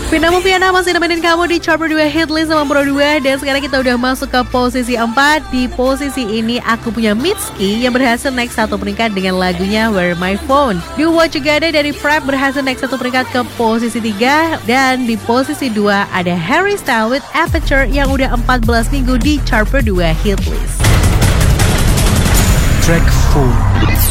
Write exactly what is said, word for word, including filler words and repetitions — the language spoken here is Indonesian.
Vina Mufiana masih nemenin kamu di chart berdua hit list sama Pro dua. Dan sekarang kita udah masuk ke posisi empat. Di posisi ini aku punya Mitski yang berhasil naik satu peringkat dengan lagunya Where My Phone. Do What You Gotta dari Prep berhasil naik satu peringkat ke posisi tiga. Dan di posisi dua ada Harry Styles with Aperture yang udah empat belas minggu di chart berdua hit list. Track four.